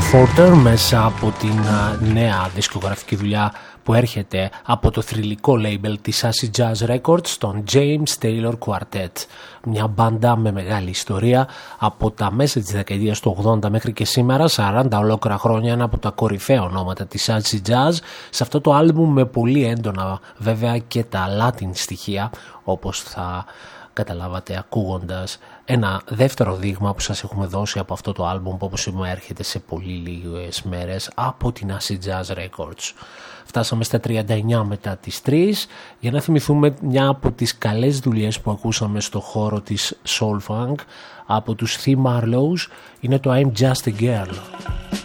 Forter μέσα από την νέα δισκογραφική δουλειά που έρχεται από το θρυλικό label της Acid Jazz Records, τον James Taylor Quartet. Μια μπάντα με μεγάλη ιστορία από τα μέσα της δεκαετίας του 80 μέχρι και σήμερα, 40 ολόκληρα χρόνια, ένα από τα κορυφαία ονόματα της Acid Jazz. Σε αυτό το άλμπουμ με πολύ έντονα βέβαια και τα Latin στοιχεία, όπως θα καταλάβατε ακούγοντας ένα δεύτερο δείγμα που σας έχουμε δώσει από αυτό το άλμπουμ που όπως είπαμε έρχεται σε πολύ λίγες μέρες από την Acid Jazz Records. Φτάσαμε στα 39 μετά τις 3 για να θυμηθούμε μια από τις καλές δουλειές που ακούσαμε στο χώρο της Soul Funk από τους The Marlows. Είναι το I'm Just a Girl.